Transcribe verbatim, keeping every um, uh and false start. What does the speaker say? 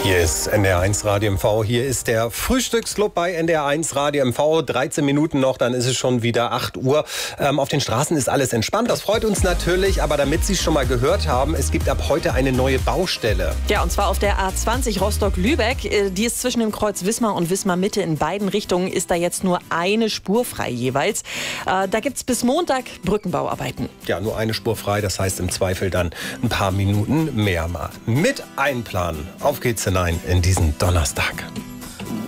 Hier ist N D R eins Radio M V. Hier ist der Frühstücksclub bei N D R eins Radio M V. dreizehn Minuten noch, dann ist es schon wieder acht Uhr. Ähm, auf den Straßen ist alles entspannt. Das freut uns natürlich. Aber damit Sie es schon mal gehört haben, es gibt ab heute eine neue Baustelle. Ja, und zwar auf der A zwanzig Rostock-Lübeck. Die ist zwischen dem Kreuz Wismar und Wismar-Mitte. In beiden Richtungen ist da jetzt nur eine Spur frei jeweils. Äh, da gibt es bis Montag Brückenbauarbeiten. Ja, nur eine Spur frei. Das heißt im Zweifel dann ein paar Minuten mehr mal mit einplanen. Auf geht's hinein in diesen Donnerstag.